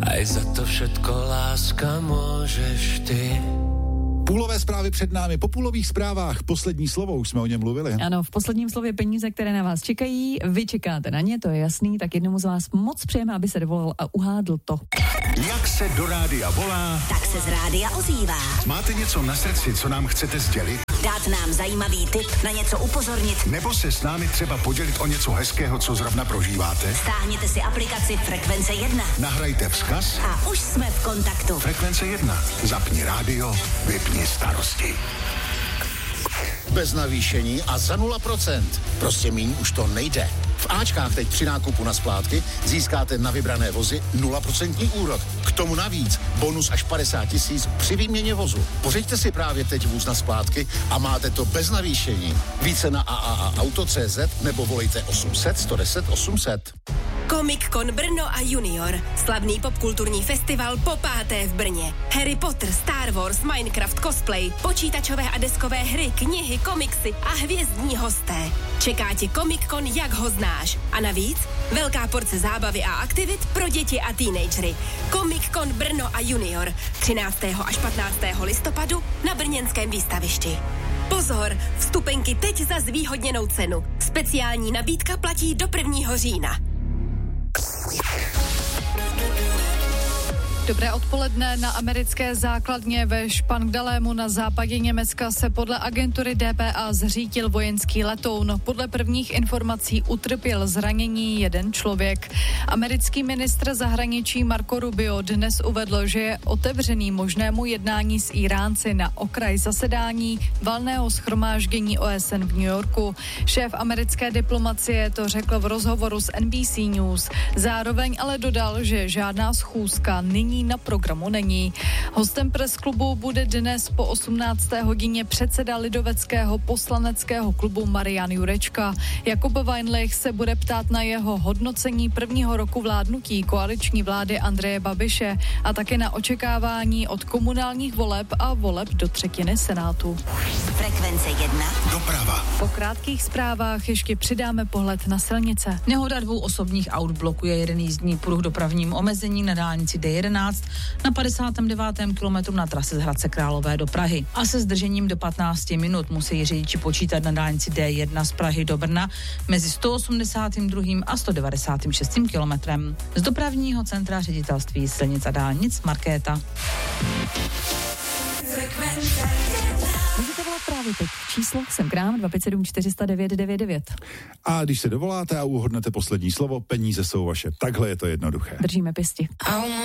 Aj za to všetko, láska, môžeš ty. Půlové zprávy před námi. Po půlových zprávách poslední slovo, už jsme o něm mluvili. Ano, v posledním slově peníze, které na vás čekají, vy čekáte na ně, to je jasný, tak jednomu z vás moc přejeme, aby se dovolal a uhádl to. Jak se do rádia volá, tak se z rádia ozývá. Máte něco na srdci, co nám chcete sdělit? Dát nám zajímavý tip, na něco upozornit. Nebo se s námi třeba podělit o něco hezkého, co zrovna prožíváte? Stáhněte si aplikaci Frekvence 1. Nahrajte vzkaz a už jsme v kontaktu. Frekvence 1. Zapni rádio, vypni starosti. Bez navýšení a za 0%. Prostě míň už to nejde. V Ačkách teď při nákupu na splátky získáte na vybrané vozy 0% úrok. K tomu navíc bonus až 50 000 při výměně vozu. Pořiďte si právě teď vůz na splátky a máte to bez navýšení. Více na AAAauto.cz nebo volejte 800 110 800. Comic-Con Brno a Junior. Slavný popkulturní festival po 5. v Brně. Harry Potter, Star Wars, Minecraft, cosplay, počítačové a deskové hry, knihy, komiksy a hvězdní hosté. Čeká tě Comic-Con, jak ho znáš. A navíc velká porce zábavy a aktivit pro děti a teenagery. Comic-Con Brno a Junior. 13. až 15. listopadu na brněnském výstavišti. Pozor, vstupenky teď za zvýhodněnou cenu. Speciální nabídka platí do 1. října. Dobré odpoledne. Na americké základně ve Špangdalému na západě Německa se podle agentury DPA zřítil vojenský letoun. Podle prvních informací utrpěl zranění jeden člověk. Americký ministr zahraničí Marco Rubio dnes uvedl, že je otevřený možnému jednání s Iránci na okraj zasedání valného shromáždění OSN v New Yorku. Šéf americké diplomacie to řekl v rozhovoru s NBC News. Zároveň ale dodal, že žádná schůzka nyní na programu není. Hostem presklubu bude dnes po 18. hodině předseda lidoveckého poslaneckého klubu Marian Jurečka. Jakub Weinlich se bude ptát na jeho hodnocení prvního roku vládnutí koaliční vlády Andreje Babiše a také na očekávání od komunálních voleb a voleb do třetiny Senátu. Frekvence 1. Doprava. Po krátkých zprávách ještě přidáme pohled na silnice. Nehoda 2 osobních aut blokuje jeden jízdní pruh dopravním omezení na dálnici D11 na 59. kilometru na trase z Hradce Králové do Prahy. A se zdržením do 15 minut musí řidiči počítat na dálnici D1 z Prahy do Brna mezi 182. a 196. kilometrem. Z dopravního centra ředitelství silnic a dálnic Markéta. Můžete volat právě teď. Číslo jsem k nám 257 409 999. A když se dovoláte a uhodnete poslední slovo, peníze jsou vaše. Takhle je to jednoduché. Držíme pěsti.